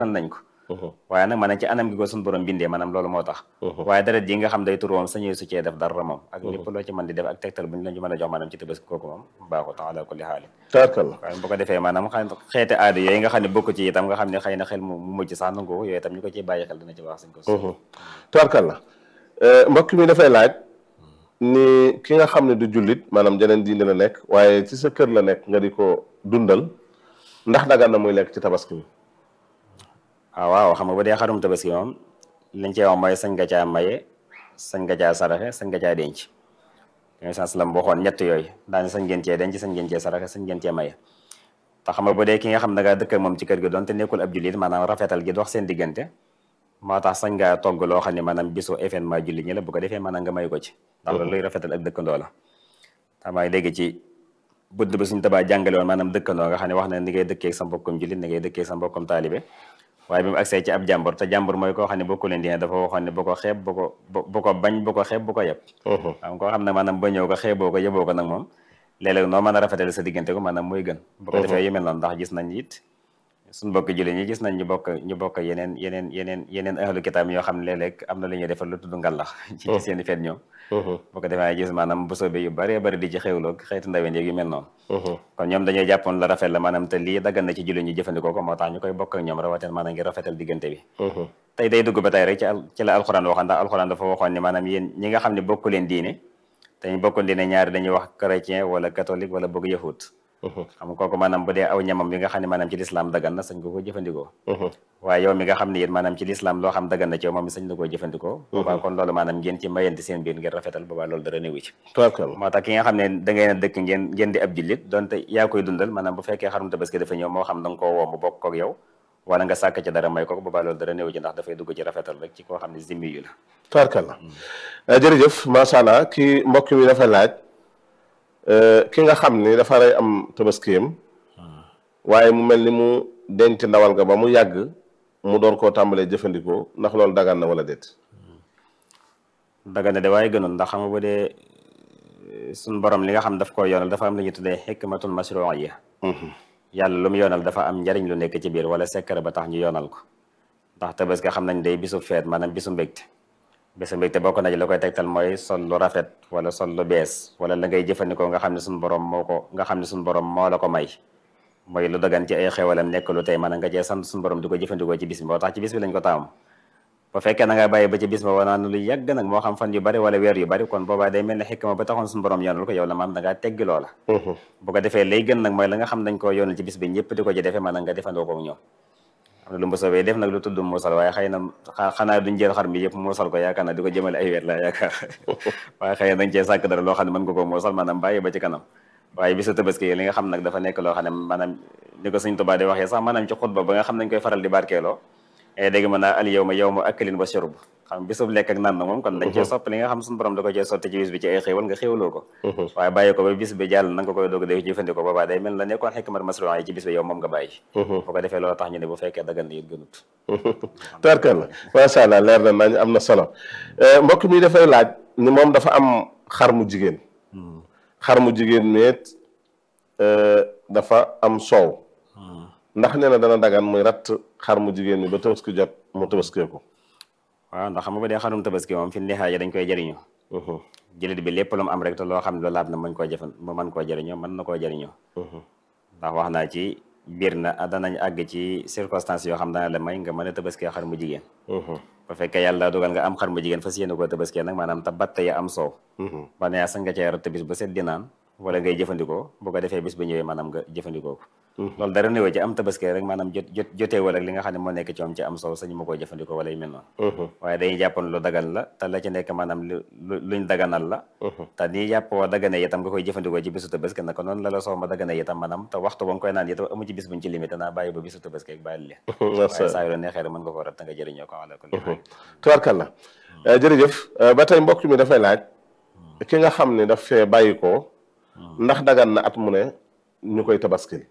nañ ko waaye nag maanaam ci anam gi ko suñu borom bindee maanaam loolu moo tax waaye deret ji nga xam day tur moom sañuy su cee def dara moom ak lépp loo ci mën di def ak tegtal bu ñu la ñu mën a jox maanaam ci tabaski kooku moom baaxut ala kulli xaali tabarkalla waaye bu ko defee maanaam xeeti aada yooyu nga xam ne bokk ci itam nga xam ne xëy na xel mu mujj sax nangu ko yooyu itam ñu ko ciy bàyyi xel dina ci wax suñ ko tabarkalla mbokk mi dafay laaj ni ki nga xam ne du jullit maanaam jeneen diine la nekk waaye ci sa kër la nekk nga di ko dundal ndax dagan na muy lekk ci tabaski bi waaw xam nga bu dee xarum tabaski moom liñ cee wax mooy sañ nga caa maye sañ nga caa saraxe sañ nga caa denc yooyu sens la waxoon ñett yooyu daane sañ ngeen cee denc sañ ngeen cee saraxe sañ ngeen cee maye te xam nga bu dee ki nga xam ne nga dëkk moom ci kër gi doon te nekkul ab jullit maanaam rafetal gi dox seen diggante moo tax sañ ngaa togg loo xam ne maanaam bisu événement jullit ñi la bu ko defee maanaam nga may ko ci ndax loolu luy rafetal ak dëkkandoo la tamaa dégg ci budd ba suñu tabaa jàngale woon maanaam dëkkandoo nga xam ne wax na ni ngay dëkkee sa mbokkum jullit ni ngay dëkkee sa mbokkum taalibe waaye bi mu agsee ci ab jàmbur te jàmbur mooy koo xam ne bokku leen diine dafa waxoon ne bu ko xeeb bu ko bañ bu ko xeeb bu ko yeb xam koo xam ne maanaam ba ñëw ko xeeboo ko yeboo ko nag moom léeg-léeg noo mën a rafetal sa diggante ko maanaam mooy gën bu ko defee yu mel noonu ndax gis nañ it suñu bokk jullit ñi gis nañ ñu bokk yeneen ahlu kitaab yoo xam ne léeg-léeg am na lu ñuy defal lu tudd ngalax ci seeni feet ñoom boo ko defee gis maanaam bu soobee yu bëree bëri di ci xewloo xeetu ndaween yeeg yu mel noonu kon ñoom dañoo jàppoon la rafet la maanaam te lii daggan na ci jullit ñi jëfandikoo ko moo tax ñu koy bokk ak ñoom rawatina maanaam ngir rafetal diggante bi tey day dugg ba tey rek ci la alxuraan waxoon ndax alxuraan dafa waxoon ne maanaam yéen ñi nga xam ne bokku leen diine te ñu bokku diine ñaari dañuy wax chrétien wala catholique wala bëgg yahud xam nga kooku maanaam bu dee aw ñamam bi nga xam ne maanaam ci lislaam dagan na sañ ko jëfandikoo waaye yow mi nga xam ne it maanaam ci lislaam loo xam dagan na ci yow moom sañ na koo jëfandikoo boobaa kon loolu maanaam ngeen ci mayante seen biir ngir rafetal boobaa loolu dara néewu ci moo tax ki nga xam ne da ngeen a dëkk ngeen di ab jullit donte yaa koy dundal maanaam bu fekkee xarum tabaski dafa ñëw moo xam da nga koo woo mu bokk kook yow wala nga sàkk ci dara may ko boobaa loolu dara néewu ci ndax dafay dugg ci rafetal rek ci koo xam ne zimmi yu la tabarkalla jërëjëf macha allah ki mbokk mi dafa laaj ki nga xam ni dafa rey am tabaskiyam waaye mu mel ni mu denc ndawal ga ba mu yàgg mu door koo tàmbalee jëfandikoo ndax loolu dagan na wala déet dagan na de waaye gënoon ndax xam nga bu dee suñ borom li nga xam daf koo yoonal dafa am lu ñu tuddee xikmatul mashru'iyya yàlla lu mu yoonal dafa am njariñ lu nekk ci biir wala sekkare ba tax ñu yoonal ko ndax tabaski xam nañ day bisu feet maanaam bisu mbégte bokk na ci la koy tegtal mooy sol lu rafet wala sol lu bees wala la ngay jëfandikoo nga xam ne suñu borom moo la ko may mooy lu dagan ci ay xewalam nekk lu tey maanaam nga cee sant suñu borom di ko jëfandikoo ci bis bi moo tax ci bis bi lañ ko taamu bu fekkee na nga bàyyi ba ci bis ba wanaan lu yàgg nag moo xam fan yu bari wala weer yu bari kon boobaa day mel ne xikma ba taxoon suñu borom yoonal ko yow la maanaam da ngaa teggi loola bu ko defee lay gën nag mooy la nga xam dañ koo yoonal ci bis bi ñëpp di ko ci defee maanaam nga defandoo ko ñoom am na lu mbosowee def nag lu tudd muusal waaye xëy na xanaa duñ jël xar mi yëpp muusal ko yaakaar na di ko jëmale ay weer la yaakaar waaye xëy na dañ cee sàkk dara loo xam ne mën nga ko muusal maanaam bàyyi ba ci kanam waaye bisu tabaski li nga xam nag dafa nekk loo xam ne maanaam ni ko Sëñ Tuubaa di waxee sax maanaam ci xutba ba nga xam nañ koy faral di barkeeloo dégg mën naa al yawma yawmu aklin wa shurb xam bisub lekk ak naan moom kon dañ cee sopp li nga xam suñu borom da ko cee sotti ci bis bi ci ay xéewal nga xéewloo ko waaye bàyyi ko ba bis bi jàll na nga koy doog def jëfandikoo boobaa day mel la nekkoon xikmat masru'a yi ci bis bi yow moom nga bàyyi bu ko defee loolu tax ñu ne bu fekkee dagan na it gënut tarkalla macha allah leer na nañ am na solo mbokk mi dafay laaj ni moom dafa am xar mu jigéen meet dafa am soow ndax nee na dana dagan muy ratt xar mu jigéen mi ba tabaski jot mu tabaskee ko waaw ndax xam nga ba dee xarum tabaski moom fi nixaaja dañ koy jëriñoo jëlit bi lépp lu mu am rek te loo xam ne lu laab na mën koo jëriñoo mën na koo jëriñoo ndax wax naa ci biir na danañ àgg ci circonstance yoo xam dana la may nga mën a tabaskee xar mu jigéen bu fekkee yàlla dogal nga am xar mu jigéen fas yéene koo tabaskee nag maanaam te batt ya am soow ba ne sa nga cee ratt bis ba set di naan wala ngay jëfandikoo bu ko defee bis ba ñëwee maanaam nga jëfandikoo ko loolu dara néew ci am tabaski rek maanaam joteewal ak li nga xam ne moo nekk ci moom ci am soow sañu ma koo jëfandikoo wala yu mel noonu waaye dañuy jàppoon lu dagan la te la ci nekk maanaam luñ daganal la te nii yàppoo dagane itam nga koy jëfandikoo ci bisu tabaski naka noonu la soow ma dagane itam maanaam te waxtu ba nga koy naan itam amu ci bis buñ ci limité naa bàyyi ba bisu tabaski ak bàyyi li waaye saa yu la neexee rek mën nga ko rat nga jëriñoo ko wala ko tubaarkalla jërëjëf ba tey mbokk mi dafay laaj ki nga xam ne daf fee bàyyi ko ndax dagan na at mu ne ñu koy tabaskil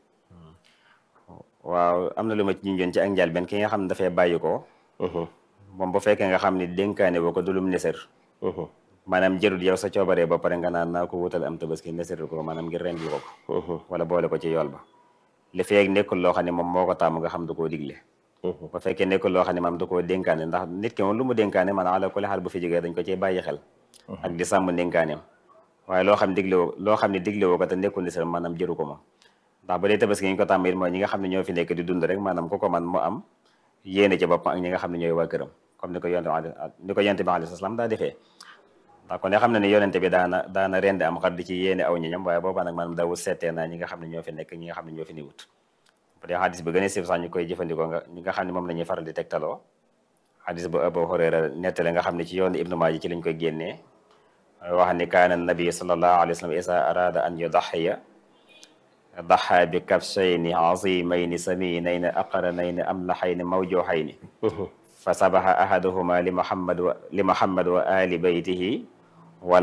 waaw am na lu ma ci junjoon ci ak njaal benn ki nga xam ne dafay bàyyi ko moom bu fekkee nga xam ne dénkaane boo ko dulum neser maanaam jërul yow sa coobaree ba pare nga naan naa ko wutal am tabaski neseril ko maanaam ngir rendil ko wala boole ko ci yool ba li feeg nekkul loo xam ne moom moo ko taamu nga xam da koo digle bu fekkee nekkul loo xam ne maam da koo dénkaane ndax nit ki moom lu mu dénkaane maanaam ala kulli xaal bu fi jógee dañ ko ciy bàyyi xel ak di sàmm dénkaaneem waaye loo xam ne digle woo ko te nekkul ni sa maanaam jëru ko moom ndax bu dee tabaski ñu ko tàmm it mooy ñi nga xam ne ñoo fi nekk di dund rek maanaam ku ko man mu am yéene ci boppam ak ñi nga xam ne ñooy waa këram comme ni ko yonte bi alayhi salaam daa defee ndax kon ne xam ne ne yonente bi daana rende am xar di ci yéene aw ñiñam waaye boobaa nag maanaam daawut seetee naa ñi nga xam ne ñoo fi nekk ñi nga xam ne ñoo fi niwut bu dee xadis bi gën a sif sax ñu koy jëfandikoo ñi nga xam ne moom la ñuy faral di tegtaloo xadis bu Abu Hurayra nettale nga xam ne ci yoonu Ibnu Maaja ci lañ koy génnee wax ni kaana nabi sallallahu alayhi wa sallam isa arada an yudaxiya daxa bi kabshayni azimayni saminayni aqranayni amlaxayni mawjuxayni fa sabaxa ahaduhuma li muhammad wa ali baytihi wal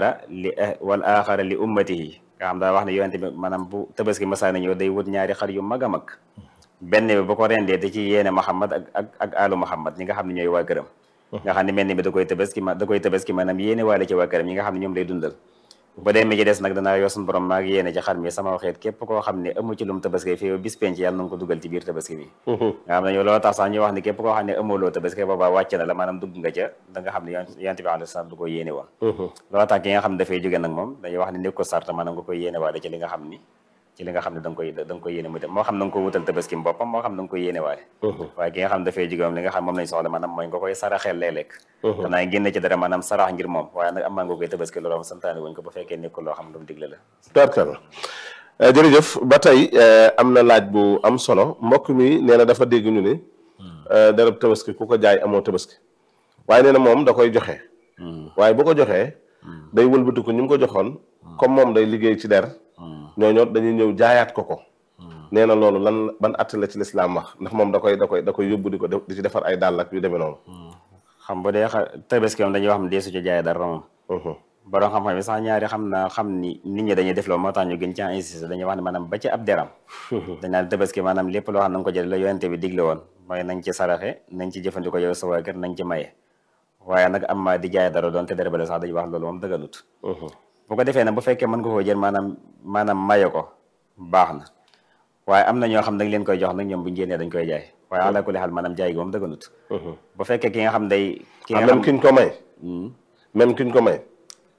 axara li ummatihi nga xam daa wax ne yonente bi maanaam bu tabaski masaana ñëw day wut ñaari xar yu mag a mag benn bi bu ko rendee da ci yéene Muhammad ak alu Muhammad ñi nga xam ne ñooy waa këram nga xam ne mel ni bi da koy tabaski maanaam yéene waale ci waa këram ñi nga xam ne ñoom lay dundal bu dee mi ci des nag danaa yoo suñu borom maa ngi yéene ci xar mi sama waxeet képp koo xam ne amu ci lum tabaski fii bis penc yàlla na nga ko dugal ci biir tabaski bi nga xam ne ñoo loolu tax sax ñu wax ne képp koo xam ne amuloo tabaski boobaa wàcc na la maanaam dugg nga ca da nga xam ne yonent bi alayhi salaam du ko yéene woon loolu tax ki nga xam ne dafay jóge nag moom dañuy wax ne nekk ko sarta maanaam nga koy yéene waale ci li nga xam ne da nga koy yéene mu dem moo xam na nga ko wutal tabaski boppam moo xam da nga koy yéene waale waaye ki nga xam ne dafay jóge moom li nga xam moom lañ soxla maanaam mooy nga koy saraxeel léeg-léeg danaa génn ci dara maanaam sarax ngir moom waaye nag amaa nga koy tabaski loolu santaane wuñ ko bu fekkee nekkul loo xam ne lu mu digle la tubaarkalla jërëjëf ba tey am na laaj bu am solo mbokk mi nee na dafa dégg ñu ni darab tabaski ku ko jaay amoo tabaski waaye nee na moom da koy joxe waaye bu ko joxee day wëlbati ko ñu mu ko joxoon comme moom day liggéey ci der ñooñu dañuy ñëw jaayaat ko nee na loolu lan ban att la ci lislaam wax ndax moom da koy yóbbu di ci defar ay dàll ak yu demee noonu xam bu dee tabaski moom dañuy wax ne dee su ci jaay dara moom borom xam-xam yi sax ñaari xam ni nit ñi dañuy def loolu moo tax ñu gën ci insisté dañuy wax ne maanaam ba ci ab deram dañ naan tabaski maanaam lépp loo xam na nga ko jël la yonente bi digle woon mooy nañ ci saraxe nañ ci jëfandikoo yow sa waa kër nañ ci maye waaye nag am ma di jaay dara doon te dara bale sax dañuy wax loolu moom dëgganut bu ko defee nag bu fekkee mën nga koo jël maanaam maye ko baax na waaye am na ñoo xam dañ leen koy jox nag ñoom bu ñu génnee dañ koy jaay waaye ala kulli xaal maanaam jaay gi moom dëgganut bu fekkee ki nga xam day même kiñ ko may même kiñ ko may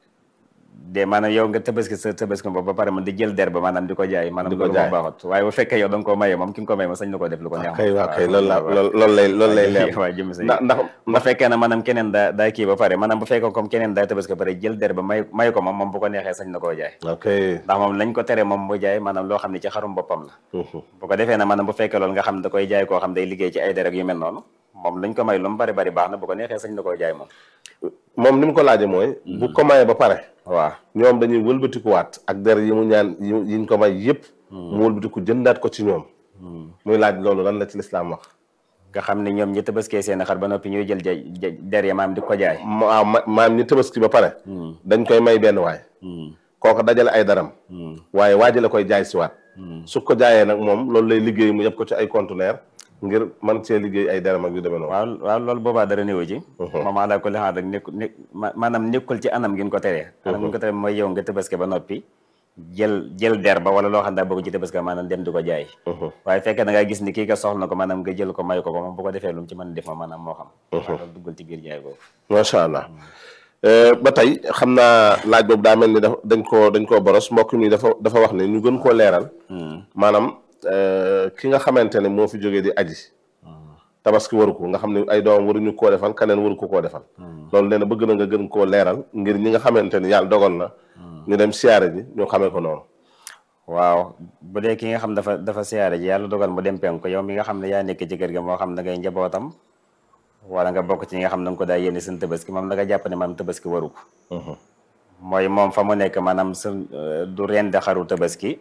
de maanaam yow nga tabaski sa tabaski boobu ba pare man di jël der ba maanaam di ko jaay maanaam loolu moom baaxut waaye bu fekkee yow da nga koo maye moom ki nga ko may ma sañ na koo def lu ko neex kay waaw kay loolu lay leer waaw jëm sa ndax bu fekkee ne maanaam keneen daa kii ba pare maanaam bu fekkee comme keneen daa tabaski ba pare jël der ba may ko moom bu ko neexee sañ na koo jaay ok ndax moom lañ ko tere moom mu jaay maanaam loo xam ne ci xarum boppam la bu ko defee ne maanaam bu fekkee loolu nga xam ne da koy jaay koo xam day liggéey ci ay der ak yu mel noonu moom lañ ko may lu mu bari baax na bu ko neexee sañ na koo jaay moom ni mu ko laajee mooy bu ko mayee ba pare waaw ñoom dañuy wëlbatikuwaat ak der yi mu ñaan yiñ ko may yëpp mu wëlbatiku jëndaat ko ci ñoom muy laaj loolu lan la ci lislaam wax nga xam ne ñoom ñi tabaskee seen xar ba noppi ñuy jël der ya maam di ko jaay waaw maam ñi tabaski ba pare dañ koy may benn waay kooku dajale ay daram waaye waaji la koy jaay siwaat su ko jaayee nag moom loolu lay liggéey mu yëpp ko ci ay conteneur ngir man cee liggéey ay deram ak yu demee noonu waaw loolu boobaa dara néew ci moom ala kulli xaal rek maanaam nekkul ci anam gi ñu ko teree anam gi ñu ko teree mooy yow nga tabaski ba noppi jël der ba wala loo xam ne daa bëgg ci tabaski maanaam dem di ko jaay waaye fekkee da ngaa gis ni kii ka soxla na ko maanaam nga jël ko may ko moom bu ko defee lu mu ci mën a def ma maanaam moo xam loolu duggal ci biir jaay boobu macha allah ba tey xam naa laaj boobu daa mel ni dañ koo boros mbokk mi dafa wax ne ñu gën koo leeral maanaam ki nga xamante ne moo fi jógee di aji tabaski waru ko nga xam ne ay doomam waruñu koo defal keneen waru ko koo defal loolu nee na bëgg na nga gën koo leeral ngir ñi nga xamante ne yàlla dogal na ñu dem siyaare ji ñu xamee ko noonu waaw bu dee ki nga xam dafa siyaare ji yàlla dogal mu dem penku yow mi nga xam ne yaa nekk ci kër ga moo xam da ngay njabootam wala nga bokk ci ñi nga xam ne da nga ko daa yéene seen tabaski moom da nga jàpp ne maanaam tabaski waru ko mooy moom fa mu nekk maanaam du ren de xaru tabaski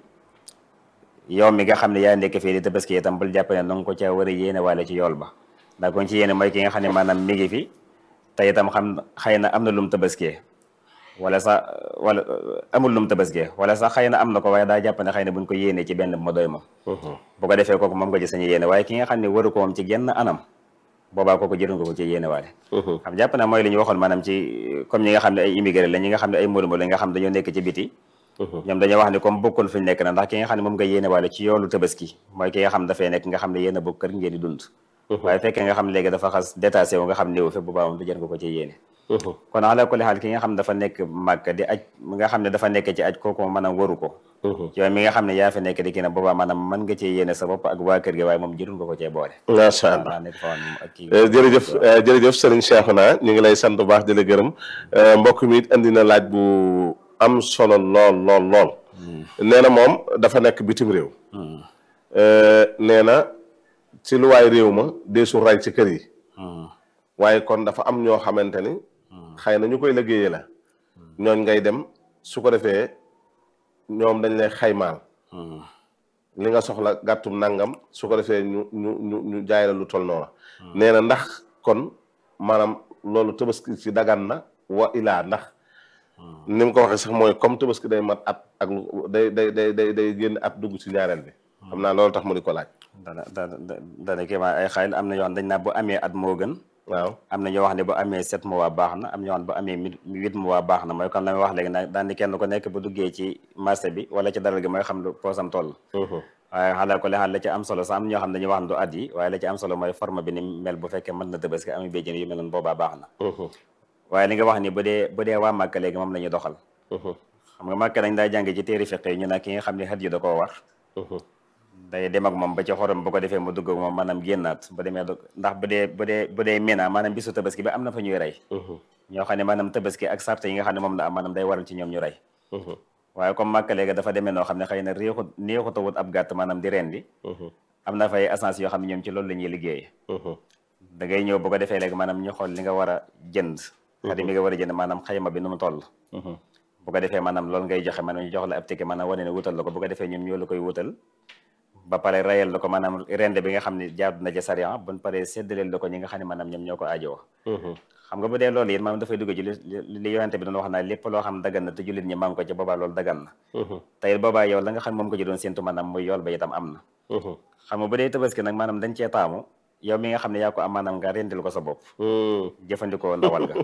yow mi nga xam ne yaa nekk fii di tabaski itam bul jàpp ne nanga ko ca war a yéene wala ci yool ba ndax ko ci yéene mooy ki nga xam ne maanaam mi ngi fi te itam xam xëy na am na lum tabaskee wala sax wala amul lum tabaskee wala sax xëy na am na ko waaye daa jàpp ne xëy na buñ ko yéenee ci benn ma doy moom bu ko defee kooku moom nga ci sañu yéene waaye ki nga xam ne waru ko moom ci genn anam boobaa kooku jëru nga ko ci yéene waale xam jàpp na mooy li ñu waxoon maanaam ci comme ñi nga xam ne ay immigré la ñi nga xam ne ay modimo la nga xam dañoo nekk ci biti ñoom dañoo wax ne comme bokkul fi ñu nekk na ndax ki nga xam ne moom nga yéene waale ci yoolu tabaski mooy ki nga xam dafay nekk nga xam ne yéen a bokk kër ngeen di dund waaye fekkee nga xam léegi dafa xas détaché wu nga xam néew fi bu baax moom du jër nga ko ci yéene kon ala kulli xaal ki nga xam dafa nekk màkk di aj nga xam ne dafa nekk ci aj kooku maanaam waru ko yow mi nga xam ne yaa fi nekk di kii ne boobaa maanaam mën nga cee yéene sa bopp ak waa kër gi waaye moom jërul nga ko cee boole macha allah jërëjëf jërëjëf Serigne Cheikhouna ñu ngi lay sant bu baax di la gërëm mbokk mi it andi na laaj bu am solo lool lool lool nee na moom dafa nekk bitim réew nee na ci lu waay réew ma deesu ray ci kër yi waaye kon dafa am ñoo xamante ni xëy na ñu koy liggéeyee la ñooñ ngay dem su ko defee ñoom dañ lay xaymaal li nga soxla gàttum nangam su ko defee ñu jaay la lu toll noonu nee na ndax kon maanaam loolu tabaski ci dagan na wa ilaa ndax ni mu ko waxee sax mooy comme tabaski day mat at ak lu day génn at dugg ci ñaareel bi xam naa loolu tax mu di ko laaj dana kii ma ay xayl am na yoo xam dañ naa bu amee at moo gën waaw am na ñoo wax ne bu amee 7 mois baax na am ñoo xam ne bu amee 8 mois baax na mooy comme la may wax léegi nag daan ni kenn ko nekk bu duggee ci marché bi wala ci daral gi mooy xam lu poosam toll waaye xalaa ko le xaal la ci am solo sax am ñoo xam ne dañuy wax ne du at yi waaye la ci am solo mooy forme bi ni mel bu fekkee mën na tabaski ami béjjén yu mel noonu boobaa baax na waaye li nga wax ni bu dee waa Màkka léegi moom la ñuy doxal xam nga Màkka dañ daa jàng ci téeri fiq yi ñu ne ki nga xam ne xët yi da koo war day dem ak moom ba ci xorom bu ko defee mu dugg ak moom maanaam génnaat bu demee ndax bu dee Mina maanaam bisu tabaski ba am na fa ñuy rey ñoo xam ne maanaam tabaski ak sart yi nga xam ne moom la am maanaam day waral ci ñoom ñu rey waaye comme Màkka léegi dafa demee noo xam ne xëy na neexutawut ab gàtt maanaam di rendi am na fay essence yoo xam ne ñoom ci loolu la ñuy liggéeyee da ngay ñëw bu ko defee léegi maanaam ñu xool li nga war a jënd xarit mi nga war a jënd maanaam xayma bi nu mu toll bu ko defee maanaam loolu ngay joxe maanaam ñu jox la ab ticket maanaam wane ne wutal la ko bu ko defee ñoom ñoo la koy wutal ba pare rayal la ko maanaam rende bi nga xam ne jaadu na ci sariya buñ paree séddaleel la ko ñi nga xam ne maanaam ñoom ñoo ko aajowoo xam nga bu dee loolu it maanaam dafay dugg ci li yonente bi doon wax naa lépp loo xam dagan na te jullit ñi maa ngi ko ci boobaa loolu dagan na tey boobaa yow la nga xam moom ko ci doon séntu maanaam muy yool ba itam am na xam nga bu dee tabaski nag maanaam dañ cee taamu yow mi nga xam ne yaa ko am maanaam nga rendil ko sa bopp jëfandikoo ndawal ga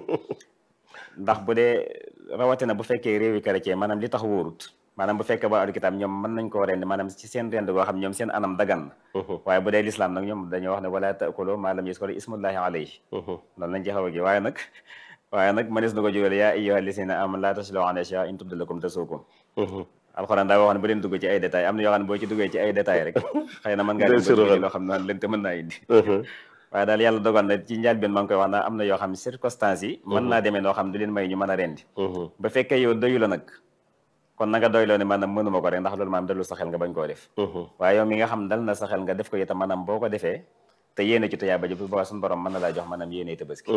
ndax bu dee rawatina bu fekkee réewi chrétien maanaam li tax wóorut maanaam bu fekkee ba alkitab ñoom mën nañ koo rend maanaam ci seen rend goo xam ñoom seen anam dagan na waaye bu dee lislaam nag ñoom dañoo wax ne wala taakulu maa lam yuzkar ismullahi alayhi loolu lañ ci xaw a gi waaye nag mënees na ko jógal yaa ayyuha llazina amanu laa taslu an ashyaa in tubda lakum tasukum alxuraan daa wax ne bu leen dugg ci ay détails am na yoo xam ne boo ci duggee ci ay détails rek xëy na mën ngaa dugg loo xam ne leen te mën naa indi waaye daal yàlla dogal na ci njëlbéen maa ngi koy wax naa am na yoo xam ne circonstances yi mën naa demee noo xam du leen may ñu mën a rendi ba fekkee yow doyu la nag kon na nga doyloo ne maanaam mënuma ko rek ndax loolu maanaam dalul sa xel nga bañ koo def waaye yow mi nga xam dal na sa xel nga def ko itam maanaam boo ko defee te yéene ci tuyaa ba ji bu boobaa suñu borom mën na laa jox maanaam yéene tabaski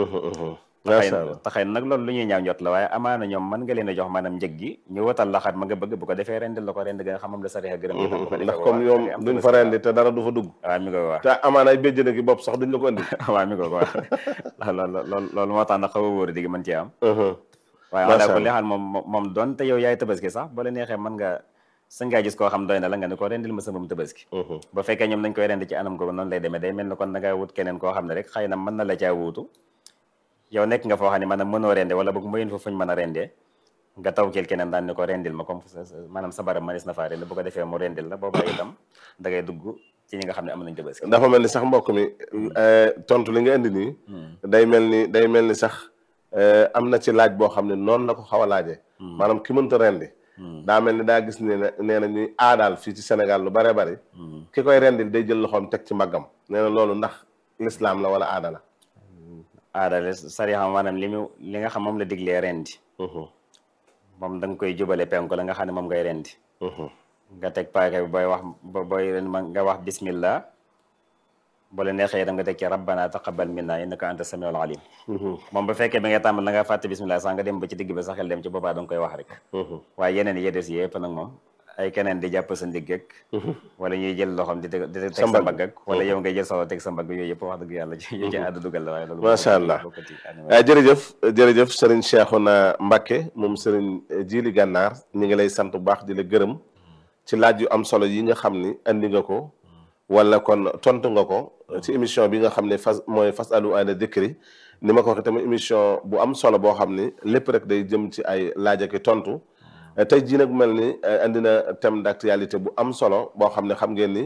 taxay nag loolu lu ñuy ñaaw njot la waaye amaana ñoom mën nga leen a jox maanaam njëg gi ñu watal la xat ma nga bëgg bu ko defee rendil la ko rend ga nga xam moom la sariya gërëm ndax comme ñoom duñ fa rendi te dara du fa dugg waaw mi ko wax te amaana ay béjjën ki bopp sax duñ la ko andi waaw mi ko wax loolu moo tax nag xaw a wóor digi mën ci am waaye wala ko li xaal moom doon te yow yaay tabaski sax boo la neexee mën nga sa ngaa gis koo xam doy na la nga ne ko rendil ma sa moom tabaski ba fekkee ñoom dañ koy rend ci anam googu noonu lay demee day mel ni kon da ngaa wut keneen koo xam ne rek xëy na mën na la caa wuutu yow nekk nga foo xam ne maanaam mënoo rende wala boog mayun fa fuñ mën a rendee nga tawkil keneen daan ne ko rendil ma comme maanaam sa barab manis na faa rend bu ko defee mu rendil la booba itam da ngay dugg ci ñi nga xam ne am nañ tabaski dafa mel ni sax mbokk mi tontu li nga indi nii day mel ni sax am na ci laaj boo xam ne noonu la ko xaw a laajee maanaam ki mënta rendi daa mel ni daa gis ne nee na ñuy aadaal fii ci Sénégal lu bare bari ki koy rendil day jël loxoom teg ci mbaggam nee na loolu ndax lislaam la wala aada la aada la sariya maanaam li nga xam moom la diglee rendi moom da nga koy jubale penku la nga xam ne moom ngay rendi nga teg paaka bi booy nga wax bismillah bu la neexee da nga teg ci rabbana taqabbal minna innaka anta samiul alim moom bu fekkee bi nga tàmbal da nga fàtte bismillah sax nga dem ba ci digg ba sa xel dem ci boobaa da nga koy wax rek waaye yeneen yi des yëpp nag moom ay keneen di jàpp sa ndigg ak wala ñuy jël loxoom di teg sa mbagg ak wala yow ngay jël sa teg sa mbagg yooyu yëpp wax dëgg yàlla yu ci àddu dugal la waaye loolu macha allah jërëjëf Serigne Cheikhouna Mbacké moom Serigne Djily Gànnaar ñi ngi lay sant bu baax di la gërëm ci laaj yu am solo yi nga xam ni andi nga ko wala kon tontu nga ko ci émission bi nga xam ne mooy fasalu ahla dikri ni ma ko waxee tamit émission bu am solo boo xam ni lépp rek day jëm ci ay laaj ak tontu tey jii nag mel ni andi na thème d'actualité bu am solo boo xam ne xam ngeen ni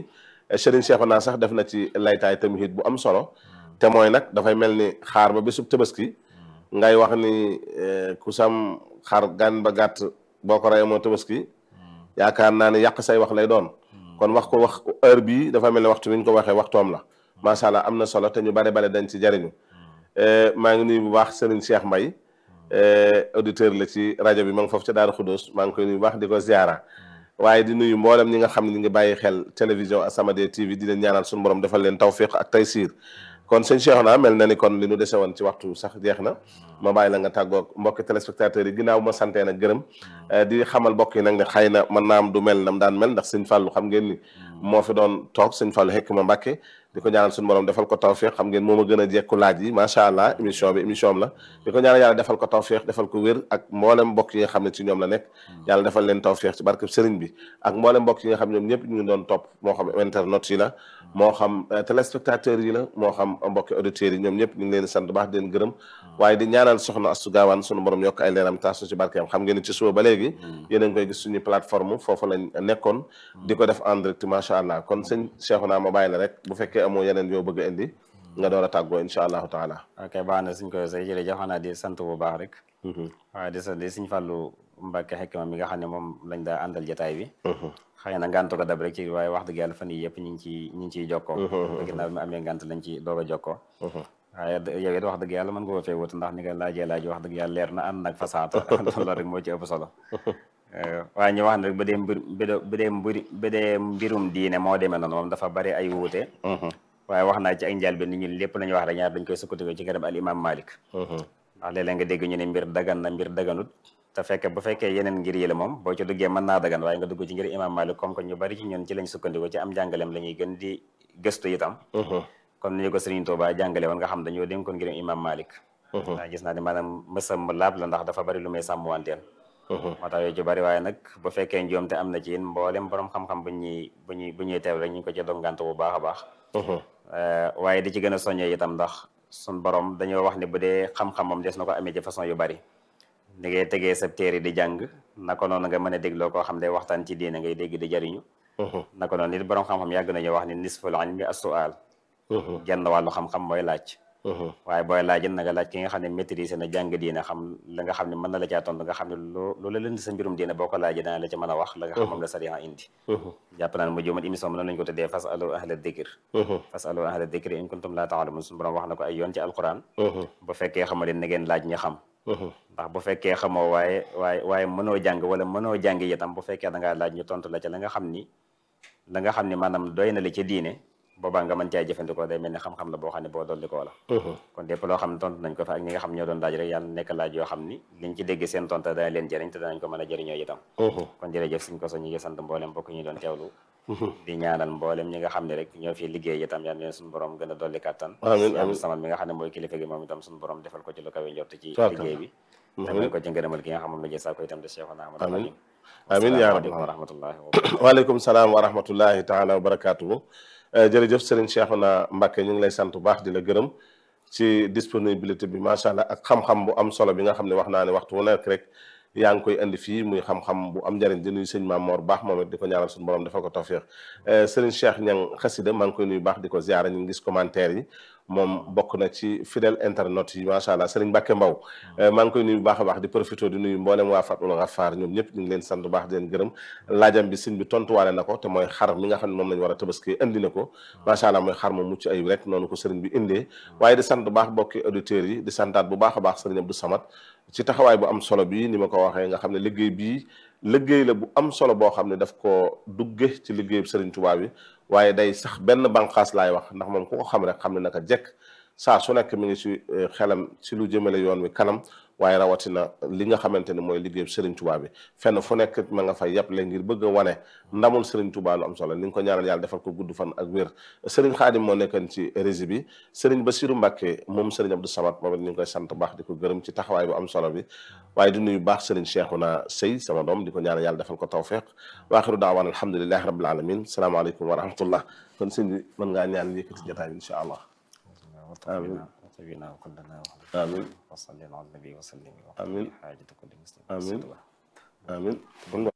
Serigne Cheikhouna sax def na ci laytaay tamit bu am solo te mooy nag dafay mel ni xaar ba bésub tabaski ngay wax ni ku sam xar gan ba gàtt boo ko rey moo tabaski yaakaar naa ne yàq say wax lay doon kon wax ko wax heure bii dafa mel ne waxtu bi ñu ko waxee waxtoom la macha allah am na solo te ñu bare dañ ci jariñu maa ngi nuyu bu baax Serigne Cheikh Mbaye auditeur la ci rajo bi ma ngi foofu ca Daaru Xudóos maa ngi koy nuyu bu baax di ko ziara waaye di nuyu mboolem ñi nga xam ne ñu ngi bàyyi xel télévision As-Samadiyya TV di leen ñaanal suñu borom defal leen tawfiq ak taysiir kon sëñ Cheikhouna mel na ni kon li nu dese woon ci waxtu sax jeex na ma bàyyi la nga tàggoog mbokki téléspectateurs yi ginnaaw ma santee nag gërëm di xamal mbokk yi nag ne xëy na mën naa am du mel nam daan mel ndax sëñ Fallou xam ngeen ni moo fi doon toog sëñ Fallou Hekma Mbacké di ko ñaanal suñu borom defal ko tawfiq xam ngeen moo ma gën a jekku laaj yi macha allah émission bi émission am la di ko ñaanal yàlla defal ko tawfiq defal ko wér ak mboolem mbokk yi nga xam ne ci ñoom la nekk yàlla defal leen tawfiq ci barke sëriñ bi ak mboolem mbokk yi nga xam ne ñoom ñëpp ñu ngi doon topp moo xam internet yi la moo xam téléspectateurs yi la moo xam mbokki auditeurs yi ñoom ñëpp ñu ngi leen di sant baax di leen gërëm waaye di ñaanal soxna Astu Gaawaan suñu borom yokk ay leeram taasu ci barkeem xam ngeen ni ci suba ba léegi yéen a ngi koy gis suñu plateforme foofu lañ nekkoon di ko def en direct macha allah kon sëñ Cheikhouna ma bàyyi la rek bu fekkee amoo yeneen yoo bëgg a indi nga door a tàggoo insha allahu taala ok baax na suñ koy say jërëjëf xanaa di sant bu baax rek waaye di sant di suñ Fallou Mbacké Hekma mi nga xam ne moom lañ daa àndal jotaay bi xëy na ngàntu ko dab rek ci waaye wax dëgg yàlla fan yi yëpp ñu ngi ciy jokkoo ginnaaw bi mu amee ngànt lañ ci doog a jokkoo waaye yow it wax dëgg yàlla mën nga ko fee wut ndax ni nga laajee laaj wax dëgg yàlla leer na ànd nag fasaata loolu rek moo ci ëpp solo waaye ñu wax ne rek bu dee mbirum diine moo demee noonu moom dafa bari ay wuute waaye wax naa ci ak njaal bi ni ñun lépp la ñu wax rek ñaar dañ koy sukkandiku ci ngërëm al imam Malik ndax léeg-léeg nga dégg ñu ne mbir dagan na mbir daganut te bu fekkee yeneen ngir yi la moom boo ci duggee mën naa dagan waaye nga dugg ci ngir imam Malik comme que ñu bari ci ñun ci lañ sukkandiku ci am jàngaleem la ñuy gën di gëstu itam comme ni ñu ko Serigne Touba jàngale woon nga xam dañoo dénkoon ngir imam Malik waaye gis naa ne maanaam mësam laab la ndax dafa bari lu may sàmmwanteel moo tax yooyu ci bari waaye nag bu fekkee njoom te am na ci yéen mboolem borom xam-xam bu ñuy teew rek ñu ngi ko ci dongante bu baax a baax waaye di ci gën a soññee itam ndax sun borom dañoo wax ne bu dee xam-xam moom des na ko amee ci façon yu bari ni ngay tegee sa téere di jàng naka noonu nga mën a dégloo koo xam day waxtaan ci diine ngay dégg di jariñu naka noonu nit borom xam-xam yàgg nañu wax ne nisful ilmi as-su'al genn wàllu xam-xam mooy laaj waaye booy laaj it na nga laaj ki nga xam ne maîtrise na jàng diine xam la nga xam ne mën na la caa tontu nga xam ne loolu la leen sa mbirum diine boo ko laajee dana la ca mën a wax la nga xam moom la sariya indi jàpp naa ne mu jëmat émission bi noonu lañu ko tuddee fasalu ahla dhikr fasalu ahla dhikr in kuntum la ta'lamun suñu borom wax na ko ay yoon ci alquran bu fekkee xama leen na ngeen laaj ñi xam ndax bu fekkee xamoo waaye mënoo jàng wala mënoo jàng itam bu fekkee da ngaa laaj ñu tontu la ca la nga xam ni maanaam doy na la ca diine boobaa nga mën caa jëfandikoo day mel ni xam-xam la boo xam ne boo dolli koo la kon lépp loo xam ne tontu nañ ko fa ak ñi nga xam ñoo doon laaj rek yàlla nekk laaj yoo xam ni liñ ci dégg seen tontu dana leen jëriñ te danañ ko mën a jëriñoo itam kon jërëjëf suñ ko so ñu ngi sant mboolem mbokk ñu doon teewlu di ñaanal mboolem ñi nga xam ne rek ñoo fi liggéey itam yàlla leen suñu borom gën a dolli kàttan amiin samal mi nga xam ne mooy kilifa gi moom itam suñu borom defal ko ci lu kawe njort ci liggéey bi defal ko ci ngërëmal ki nga xam moom la jësaa ko itam de Cheikhouna Ahmadou Khadim amiin yaa rabbi wa rahmatullahi waaleykum salaam wa rahmatullahi taala wa barakatuhu jërëjëf Serigne Cheikhouna Mbacké ñu ngi lay sant bu baax di la gërëm ci disponibilité bi macha allah ak xam-xam bu am solo bi nga xam ne wax naa ne waxtu wu nekk rek yaa ngi koy indi fii muy xam-xam bu am njëriñ di nuyu sëñ Maam Mor baax moom it di ko ñaanal suñu borom defal ko tawfiq Serigne Cheikh Niang xasida maa ngi koy nuyu baax di ko ziara ñu ngi gis commentaire yi moom bokk na ci fidèle internet yi macha allah Serigne Mbacké Mbaw maa ngi koy nuyu bu baax a baax di profité di nuyu mboolem waa Fatul Ghaffar ñoom ñëpp ñu ngi leen sant bu baax di leen gërëm laajam bi sëñ bi tontuwaale na ko te mooy xar mi nga xam ne moom lañu war a tabaski indi na ko macha allah mooy xar mu mucc ayib rek noonu ko sëriñ bi indee waaye di sant bu baax bokki auditeurs yi di santaat bu baax a baax sëriñ Abdou Samad ci taxawaay bu am solo bi ni ma ko waxee nga xam ne liggéey bii liggéey la bu am solo boo xam ne daf ko dugge ci liggéey sëriñ Tuubaa bi waaye day sax benn bànqaas laay wax ndax moom ku ko xam rek xam ne naka jekk saa su nekk mi ngi ci xelam ci lu jëmale yoon wi kanam waaye rawatina li nga xamante ne mooy liggéey Serigne Touba bi fenn fu nekk ma nga fay yàppale ngir bëgg a wane ndamul Serigne Touba lu am solo li nga ko ñaanal yàlla defal ko gudd fan ak wér Serigne Khadim moo nekkoon ci régie bi Serigne Bassirou Mbacké moom Serigne Abdou Samad moom it ñu ngi koy sant baax di ko gërëm ci taxawaay bu am solo bi waaye di nuyu baax Serigne Cheikhouna Sey sama doom di ko ñaanal yàlla defal ko tawfiq wa axiru daawaan alhamdulillahi rabbil alamin salaamaaleykum wa rahmatullah kon sëñ bi mën ngaa ñaan yëkkati jotaay bi incha allah آمين وطبينا وكلنا آمين وصلي على النبي وسلم آمين حاجة كل مسلم آمين آمين